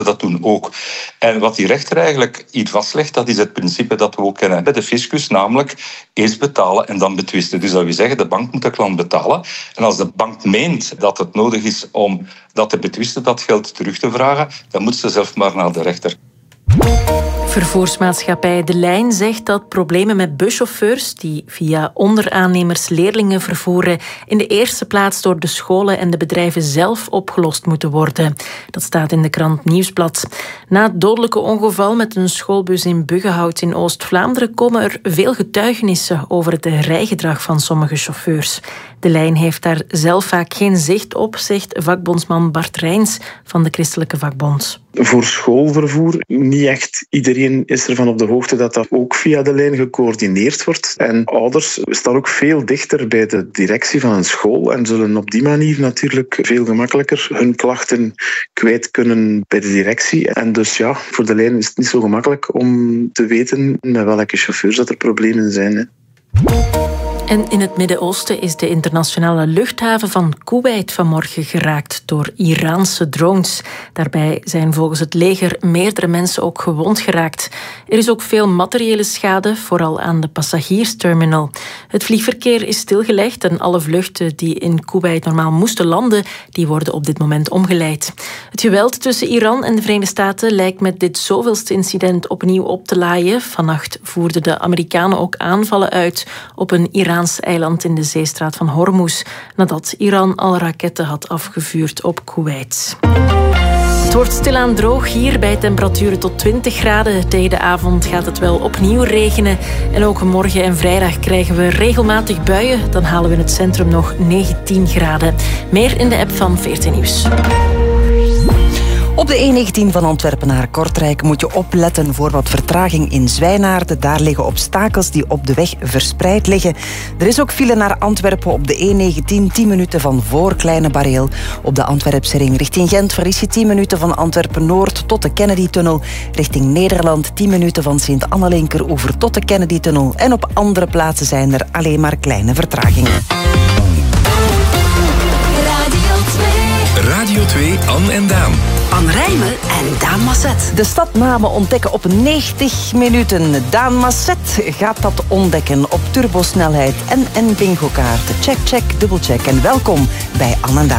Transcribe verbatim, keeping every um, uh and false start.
dat doen ook. En wat die rechter eigenlijk hier vastlegt, dat is het principe dat we ook kennen bij de fiscus, namelijk eerst betalen en dan betwisten. Dus dat wil zeggen, de bank moet de klant betalen. En als de bank meent dat het nodig is om dat te betwisten, dat geld terug te vragen, dan moet ze zelf maar naar de rechter. Vervoersmaatschappij De Lijn zegt dat problemen met buschauffeurs die via onderaannemers leerlingen vervoeren in de eerste plaats door de scholen en de bedrijven zelf opgelost moeten worden. Dat staat in de krant Nieuwsblad. Na het dodelijke ongeval met een schoolbus in Buggenhout in Oost-Vlaanderen komen er veel getuigenissen over het rijgedrag van sommige chauffeurs. De Lijn heeft daar zelf vaak geen zicht op, zegt vakbondsman Bart Rijns van de Christelijke Vakbond. Voor schoolvervoer, niet echt iedereen is ervan op de hoogte dat dat ook via de lijn gecoördineerd wordt. En ouders staan ook veel dichter bij de directie van een school en zullen op die manier natuurlijk veel gemakkelijker hun klachten kwijt kunnen bij de directie. En dus ja, voor de lijn is het niet zo gemakkelijk om te weten met welke chauffeurs dat er problemen zijn. Hè. En in het Midden-Oosten is de internationale luchthaven van Kuwait vanmorgen geraakt door Iraanse drones. Daarbij zijn volgens het leger meerdere mensen ook gewond geraakt. Er is ook veel materiële schade, vooral aan de passagiersterminal. Het vliegverkeer is stilgelegd en alle vluchten die in Kuwait normaal moesten landen, die worden op dit moment omgeleid. Het geweld tussen Iran en de Verenigde Staten lijkt met dit zoveelste incident opnieuw op te laaien. Vannacht voerden de Amerikanen ook aanvallen uit op een Iraans eiland in de zeestraat van Hormuz, nadat Iran al raketten had afgevuurd op Kuwait. Het wordt stilaan droog hier bij temperaturen tot twintig graden. Tegen de avond gaat het wel opnieuw regenen. En ook morgen en vrijdag krijgen we regelmatig buien. Dan halen we in het centrum nog negentien graden. Meer in de app van veertien Nieuws. Op de E negentien van Antwerpen naar Kortrijk moet je opletten voor wat vertraging in Zwijnaarden. Daar liggen obstakels die op de weg verspreid liggen. Er is ook file naar Antwerpen op de E negentien, tien minuten van voor Kleine Bareel. Op de Antwerpse ring richting Gent verlies je tien minuten van Antwerpen-Noord tot de Kennedy-tunnel. Richting Nederland tien minuten van Sint-Annelinkeroever tot de Kennedy-tunnel. En op andere plaatsen zijn er alleen maar kleine vertragingen. Radio twee, Anne en Daan. Anne Rijmen en Daan Masset. De stadnamen ontdekken op negentig minuten. Daan Masset gaat dat ontdekken op turbosnelheid en een bingo-kaarten. Check, check, dubbelcheck. En welkom bij Anne en Daan.